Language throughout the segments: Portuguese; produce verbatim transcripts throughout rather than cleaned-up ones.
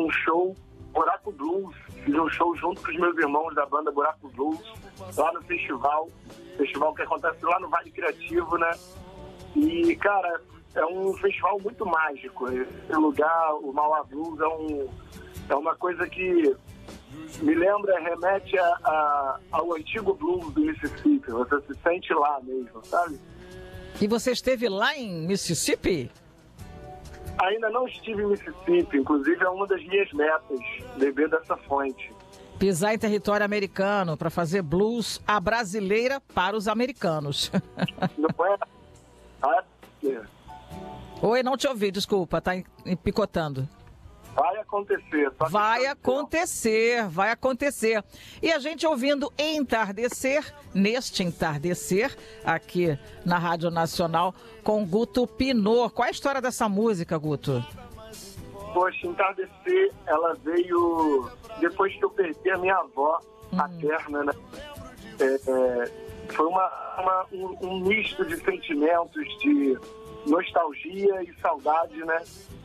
um show, Buraco Blues, fiz um show junto com os meus irmãos da banda Buraco Blues, lá no festival, festival que acontece lá no Vale Criativo, né? E, cara, é um festival muito mágico. Esse lugar, o Mauá Blues, é, um, é uma coisa que me lembra, remete a, a, ao antigo blues do Mississippi. Você se sente lá mesmo, sabe? E você esteve lá em Mississippi? Ainda não estive em Mississippi, inclusive é uma das minhas metas, beber dessa fonte. Pisar em território americano para fazer blues à brasileira para os americanos. Não é? Ah, é. Oi, não te ouvi, desculpa, tá picotando. Vai acontecer. Vai acontecer, vai acontecer. E a gente ouvindo Entardecer, neste Entardecer, aqui na Rádio Nacional, com Guto Pinot. Qual é a história dessa música, Guto? Poxa, Entardecer, ela veio depois que eu perdi a minha avó hum. paterna, né? É, é, foi uma, uma, um, um misto de sentimentos, de nostalgia e saudade, né?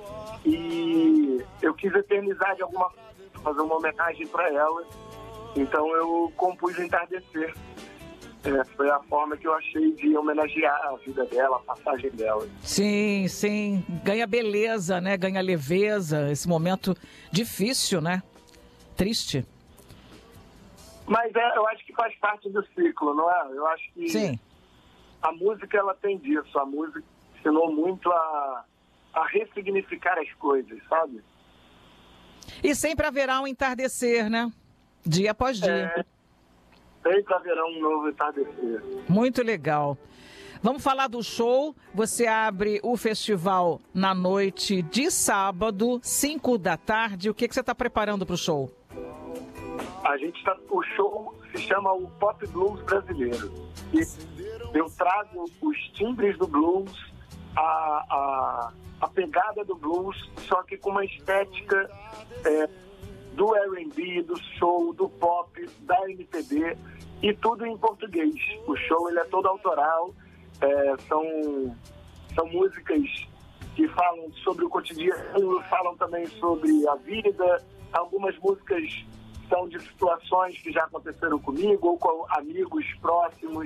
E eu quis eternizar de alguma forma, fazer uma homenagem para ela. Então eu compus Entardecer. É, foi a forma que eu achei de homenagear a vida dela, a passagem dela. Sim, sim. Ganha beleza, né? Ganha leveza. Esse momento difícil, né? Triste. Mas é, eu acho que faz parte do ciclo, não é? Eu acho que sim. A música, ela tem disso. A música ensinou muito a, a ressignificar as coisas, sabe? E sempre haverá um entardecer, né? Dia após dia. É, sempre haverá um novo entardecer. Muito legal. Vamos falar do show. Você abre o festival na noite de sábado, cinco da tarde. O que, que você está preparando para o show? A gente tá, o show se chama o Pop Blues Brasileiro. E eu trago os timbres do blues, a, a, a pegada do blues, só que com uma estética é, do R and B, do soul, do pop, da M P B, e tudo em português. O show ele é todo autoral, é, são, são músicas que falam sobre o cotidiano, falam também sobre a vida, algumas músicas são de situações que já aconteceram comigo ou com amigos próximos,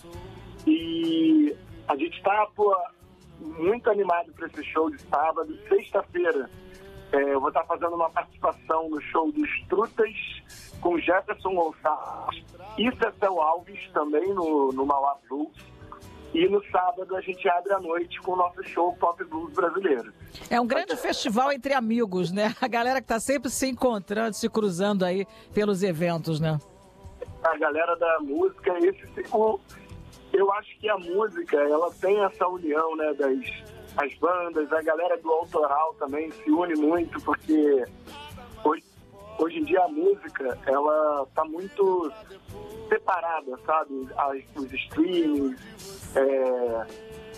e a gente está muito animado para esse show de sábado. Sexta-feira é, eu vou estar tá fazendo uma participação no show dos Trutas com Jefferson Gonçalves e Cecel Alves também no, no Mauá Blues. E no sábado a gente abre a noite com o nosso show Pop Blues Brasileiro. É um grande festival entre amigos, né? A galera que está sempre se encontrando, se cruzando aí pelos eventos, né? A galera da música, esse o, eu acho que a música, ela tem essa união, né, das as bandas, a galera do autoral também se une muito, porque hoje, hoje em dia a música, ela tá muito separada, sabe? As, os streamings, é,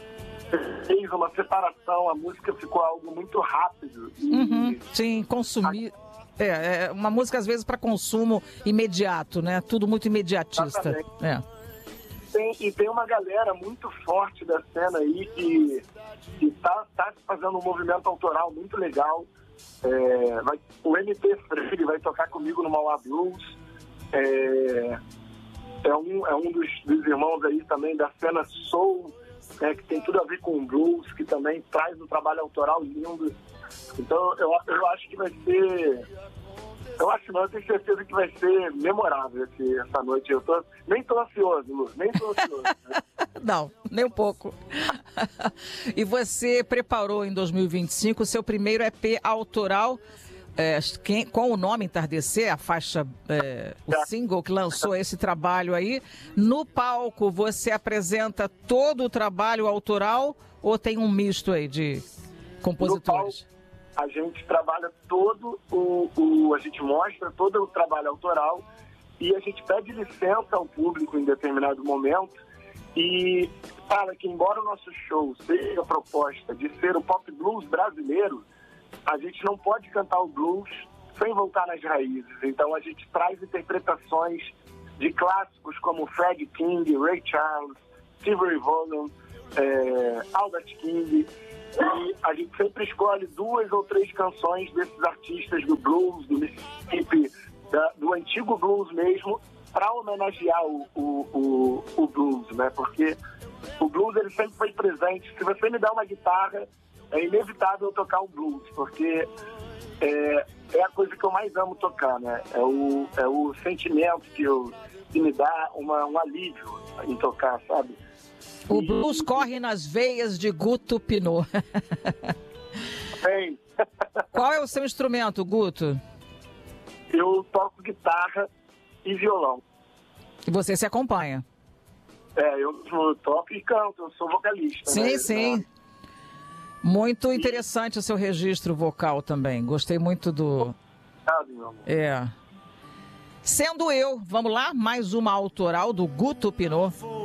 fez uma separação, a música ficou algo muito rápido. E, uhum, sim, consumir. A... É, é uma música às vezes para consumo imediato, né? Tudo muito imediatista. É. Tem, e tem uma galera muito forte da cena aí que, que tá, tá fazendo um movimento autoral muito legal. É, vai, o M P Freire vai tocar comigo no Mauá Blues. É, é um, é um dos, dos irmãos aí também da cena soul, é, que tem tudo a ver com blues, que também traz um trabalho autoral lindo. Então eu, eu acho que vai ser... Eu acho não, eu tenho certeza que vai ser memorável esse, essa noite. Eu tô, nem tô ansioso, Lu, nem tô ansioso. Não, nem um pouco. E você preparou em dois mil e vinte e cinco o seu primeiro E P autoral, é, quem, com o nome Entardecer, a faixa, é, o single que lançou esse trabalho aí. No palco você apresenta todo o trabalho autoral ou tem um misto aí de compositores? A gente trabalha todo o, o... A gente mostra todo o trabalho autoral e a gente pede licença ao público em determinado momento e fala que, embora o nosso show seja a proposta de ser o pop blues brasileiro, a gente não pode cantar o blues sem voltar nas raízes. Então a gente traz interpretações de clássicos como Freddie King, Ray Charles, Stevie Ray Vaughan, é, Albert King, E a gente sempre escolhe duas ou três canções desses artistas do blues, do Mississippi, da, do antigo blues mesmo, para homenagear o, o, o, o blues, né? Porque o blues ele sempre foi presente. Se você me dá uma guitarra, é inevitável eu tocar o blues, porque é, é a coisa que eu mais amo tocar, né? É o, é o sentimento que, eu, que me dá uma, um alívio em tocar, sabe? O blues e... corre nas veias de Guto Pinot. Tem. Qual é o seu instrumento, Guto? Eu toco guitarra e violão. E você se acompanha? É, eu, eu toco e canto, eu sou vocalista. Sim, né? sim. Muito interessante e... o seu registro vocal também. Gostei muito do... Obrigado, meu amor. É. Sendo eu, vamos lá, mais uma autoral do Guto Pinot.